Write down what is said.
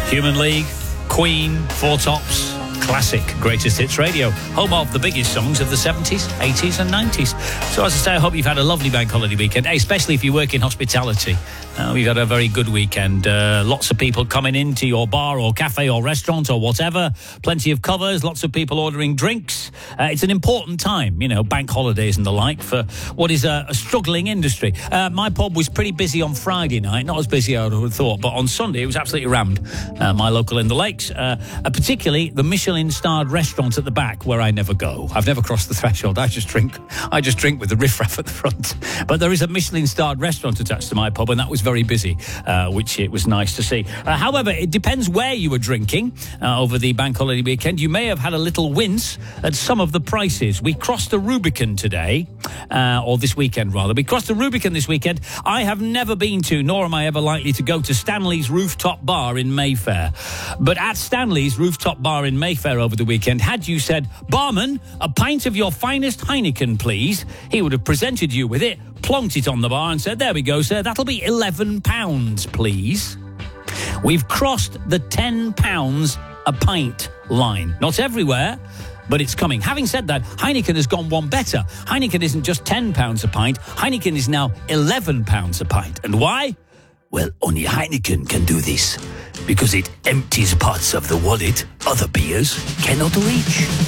Human League, Queen, Four Tops, classic Greatest Hits Radio, home of the biggest songs of the 70s, 80s and 90s. So as I say, I hope you've had a lovely bank holiday weekend, especially if you work in hospitality. We've had a very good weekend. Lots of people coming into your bar or cafe or restaurant or whatever. Plenty of covers, lots of people ordering drinks. It's an important time, you know, bank holidays and the like, for what is a struggling industry. My pub was pretty busy on Friday night, not as busy as I would have thought, but on Sunday it was absolutely rammed. My local in the Lakes, particularly the Michelin-starred restaurant at the back where I never go. I've never crossed the threshold. I just drink with the riffraff at the front. But there is a Michelin-starred restaurant attached to my pub, and that was very busy, which it was nice to see. However, it depends where you were drinking over the bank holiday weekend. You may have had a little wince at some of the prices. We crossed the Rubicon today, or this weekend rather. We crossed the Rubicon this weekend. I have never been to, nor am I ever likely to go to, Stanley's Rooftop Bar in Mayfair. But at Stanley's Rooftop Bar in Mayfair over the weekend, had you said, "Barman, a pint of your finest Heineken, please," he would have presented you with it, plonked it on the bar and said, "There we go, sir, that'll be £11, please." We've crossed the £10 a pint line. Not everywhere, but it's coming. Having said that, Heineken has gone one better. Heineken isn't just £10 a pint. Heineken is now £11 a pint. And why? Well, only Heineken can do this, because it empties parts of the wallet other beers cannot reach.